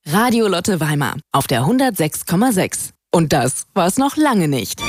Radio Lotte Weimar auf der 106,6. Und das war's noch lange nicht.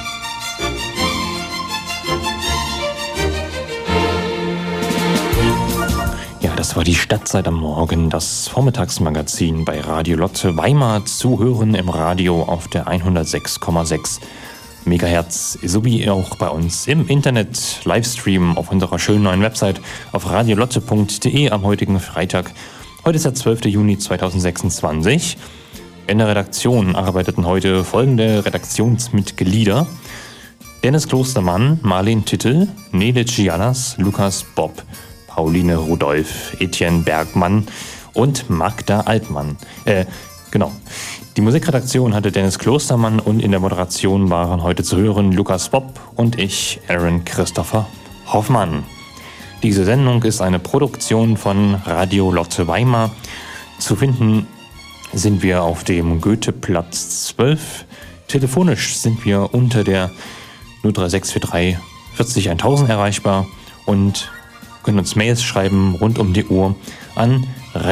Ja, das war die Stadtzeit am Morgen, das Vormittagsmagazin bei Radio Lotte Weimar, zu hören im Radio auf der 106,6 Megahertz, sowie auch bei uns im Internet, Livestream auf unserer schönen neuen Website auf radiolotte.de am heutigen Freitag. Heute ist der 12. Juni 2026. In der Redaktion arbeiteten heute folgende Redaktionsmitglieder: Dennis Klostermann, Marlene Tittel, Nele Gialas, Lukas Bob, Pauline Rudolph, Etienne Bergmann und Magda Altmann. Genau. Die Musikredaktion hatte Dennis Klostermann und in der Moderation waren heute zu hören Lukas Bob und ich, Aaron Christopher Hoffmann. Diese Sendung ist eine Produktion von Radio Lotte Weimar. Zu finden sind wir auf dem Goetheplatz 12. Telefonisch sind wir unter der 03643 40 1000 erreichbar und können uns Mails schreiben rund um die Uhr an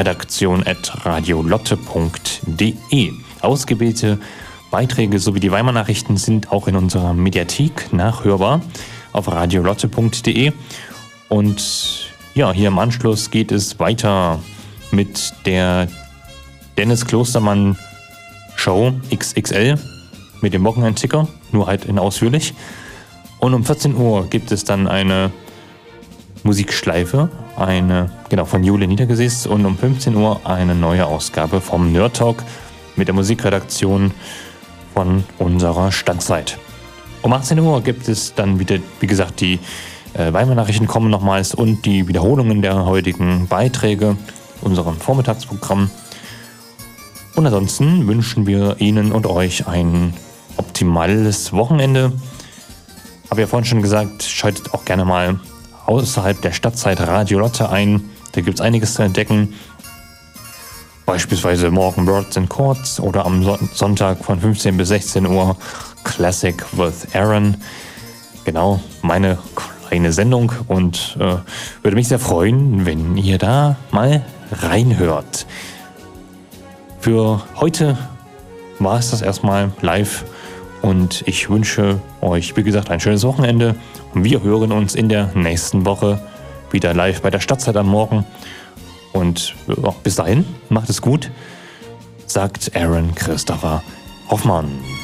redaktion@radiolotte.de. Ausgewählte Beiträge sowie die Weimar Nachrichten sind auch in unserer Mediathek nachhörbar auf radiolotte.de. Und ja, hier im Anschluss geht es weiter mit der Dennis Klostermann Show XXL mit dem Wochenendticker, nur halt in ausführlich. Und um 14 Uhr gibt es dann eine Musikschleife, von Jule Niedergesäß, und um 15 Uhr eine neue Ausgabe vom Nerd Talk mit der Musikredaktion von unserer Stadtzeit. Um 18 Uhr gibt es dann wieder, wie gesagt, die Weimar Nachrichten kommen nochmals und die Wiederholungen der heutigen Beiträge, unserem Vormittagsprogramm. Und ansonsten wünschen wir Ihnen und euch ein optimales Wochenende. Habe ja vorhin schon gesagt, schaltet auch gerne mal außerhalb der Stadtzeit Radio Lotte ein. Da gibt es einiges zu entdecken. Beispielsweise morgen Words and Chords oder am Sonntag von 15 bis 16 Uhr Classic with Aaron. Genau, meine kleine Sendung, und würde mich sehr freuen, wenn ihr da mal reinhört. Für heute war es das erstmal live und ich wünsche euch, wie gesagt, ein schönes Wochenende. Und wir hören uns in der nächsten Woche wieder live bei der Stadtzeit am Morgen. Und bis dahin, macht es gut, sagt Aaron Christopher Hoffmann.